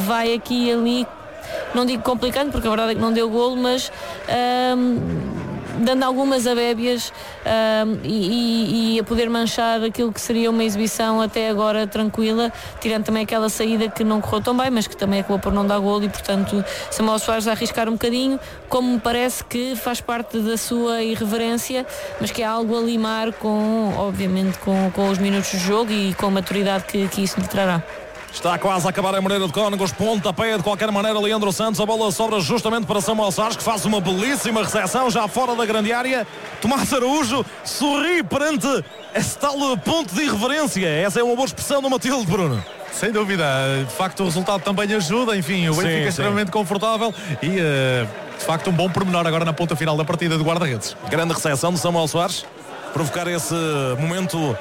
vai aqui e ali, não digo complicando, porque a verdade é que não deu golo, mas dando algumas abébias e a poder manchar aquilo que seria uma exibição até agora tranquila, tirando também aquela saída que não correu tão bem, mas que também acabou por não dar golo, e portanto Samuel Soares a arriscar um bocadinho, como me parece que faz parte da sua irreverência, mas que é algo a limar obviamente com os minutos de jogo e com a maturidade que isso lhe trará. Está quase a acabar a Moreira de Cónegos, pontapé de qualquer maneira Leandro Santos, a bola sobra justamente para Samuel Soares, que faz uma belíssima recepção já fora da grande área. Tomás Araújo sorri perante esse tal ponto de irreverência. Essa é uma boa expressão do Matilde, Bruno. Sem dúvida, de facto o resultado também ajuda, enfim, o Benfica é extremamente confortável e de facto um bom pormenor agora na ponta final da partida do guarda-redes. Grande recepção de Samuel Soares, provocar esse momento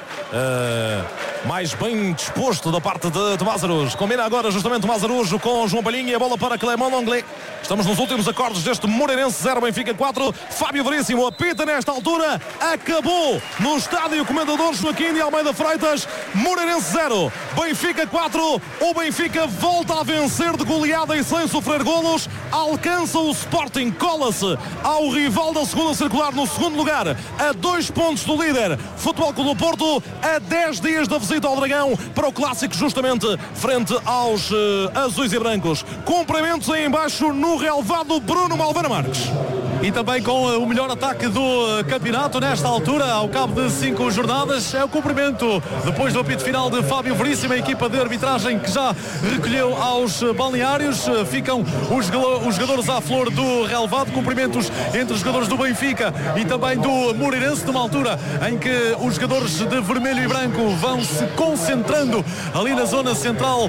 mais bem disposto da parte de Tomás Araújo. Combina agora justamente Tomás Araújo com João Palhinha e a bola para Clément Lenglet. Estamos nos últimos acordes deste Moreirense 0, Benfica 4. Fábio Veríssimo apita nesta altura. Acabou no estádio Comendador Joaquim de Almeida Freitas. Moreirense 0, Benfica 4. O Benfica volta a vencer de goleada e sem sofrer golos. Alcança o Sporting, cola-se ao rival da segunda circular no segundo lugar, a 2 pontos do líder Futebol Clube do Porto, a 10 dias da visita ao Dragão para o clássico justamente frente aos azuis e brancos. Cumprimentos aí embaixo no relevado Bruno Malvana Marques. E também com o melhor ataque do campeonato nesta altura, ao cabo de 5 jornadas, é o cumprimento depois do apito final de Fábio Veríssimo, a equipa de arbitragem que já recolheu aos balneários. Ficam os jogadores à flor do relevado, cumprimentos entre os jogadores do Benfica e também do Moreirense, numa altura em que os jogadores de vermelho e branco vão se concentrando ali na zona central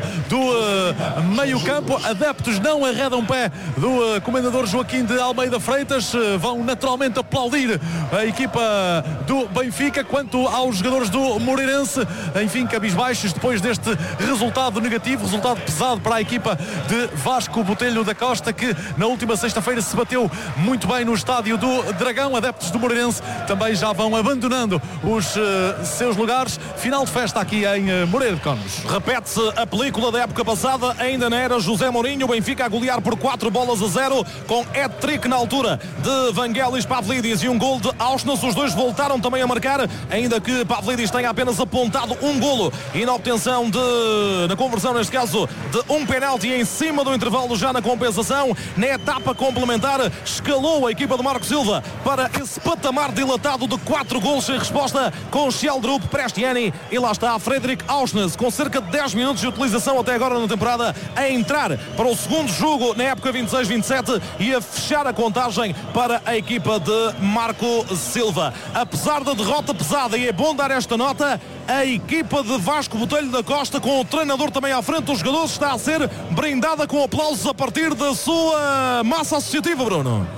do meio campo. Adeptos não arredam pé do comendador Joaquim de Almeida Freitas, vão naturalmente aplaudir a equipa do Benfica. Quanto aos jogadores do Moreirense, enfim, cabisbaixos depois deste resultado negativo, resultado pesado para a equipa de Vasco Botelho da Costa, que na última sexta-feira se bateu muito bem no estádio do Dragão. Adeptos do Moreirense também já vão abandonando os seus lugares. Final de festa aqui em Moreira de Cónegos. Repete-se a película da época passada, ainda na era José Mourinho. O Benfica a golear por 4-0 com hat-trick na altura de Vangelis, Pavlidis e um gol de Auschwitz. Os dois voltaram também a marcar, ainda que Pavlidis tenha apenas apontado um golo e na obtenção na conversão, neste caso, de um penalti em cima do intervalo, já na compensação. Na etapa complementar, escalou a equipa de Marco Silva para esse patamar dilatado de 4 golos sem resposta, com Sheldrup, Prestiani e lá está Frederic Auschwitz, com cerca de 10 minutos de utilização até agora na temporada, a entrar para o segundo jogo na época 26-27 e a fechar a contagem para a equipa de Marco Silva. Apesar da derrota pesada, e é bom dar esta nota, a equipa de Vasco Botelho da Costa, com o treinador também à frente dos jogadores, está a ser brindada com aplausos a partir da sua massa associativa, Bruno.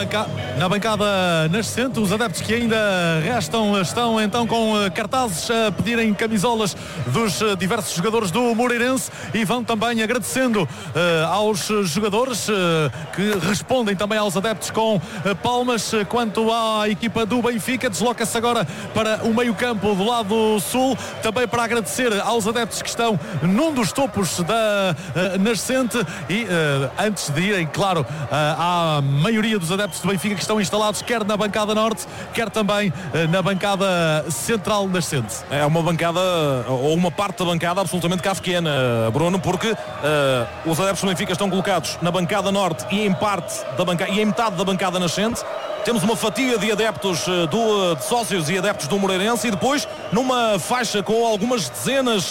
Na bancada nascente, os adeptos que ainda restam estão então com cartazes a pedirem camisolas dos diversos jogadores do Moreirense e vão também agradecendo aos jogadores que respondem também aos adeptos com palmas. Quanto à equipa do Benfica, desloca-se agora para o meio-campo do lado sul, também para agradecer aos adeptos que estão num dos topos da nascente e antes de irem, claro, à maioria dos adeptos do Benfica que estão instalados quer na bancada norte, quer também na bancada central nascente. É uma bancada, ou uma parte da bancada absolutamente kafkiana, Bruno, porque os adeptos do Benfica estão colocados na bancada norte e em parte da bancada, e em metade da bancada nascente. Temos uma fatia de adeptos de sócios e adeptos do Moreirense e depois numa faixa com algumas dezenas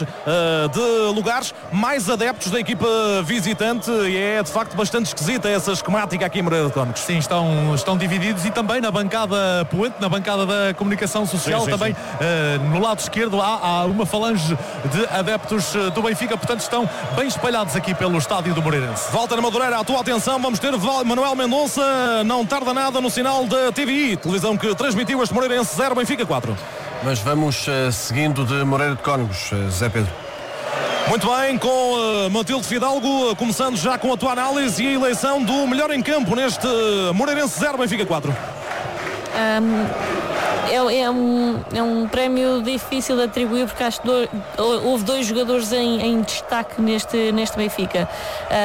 de lugares, mais adeptos da equipa visitante, e é de facto bastante esquisita essa esquemática aqui em Moreira de Cónegos. Sim, estão divididos e também na bancada poente, na bancada da comunicação social, sim, também no lado esquerdo há uma falange de adeptos do Benfica, portanto estão bem espalhados aqui pelo estádio do Moreirense. Walter Madureira, a tua atenção, vamos ter Manuel Mendonça, não tarda nada no sinal da TVI, televisão que transmitiu este Moreirense 0, Benfica 4. Mas vamos seguindo de Moreira de Cónegos, Zé Pedro. Muito bem, com Matilde Fidalgo, começando já com a tua análise e a eleição do melhor em campo neste Moreirense 0, Benfica 4. É um prémio difícil de atribuir, porque acho que houve dois jogadores em destaque neste Benfica.